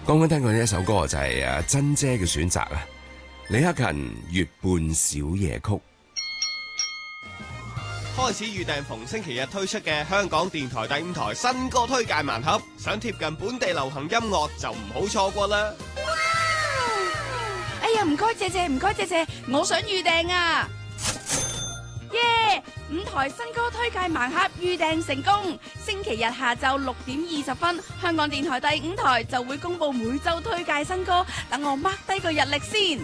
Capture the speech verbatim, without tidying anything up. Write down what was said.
剛剛聽過呢一首歌就係啊珍姐嘅選擇啊，李克勤《月半小夜曲》。 開始預訂逢星期日推出嘅香港電台第五台新歌推介盲盒，想貼近本地流行音樂就唔好錯過啦！ 哎呀，唔該謝謝，唔該謝謝，我想預訂啊！耶！五台新歌推介盲盒預訂成功，星期日下晝六點二十分，香港電台第五台就會公布每周推介新歌，等我 mark 低個日曆先。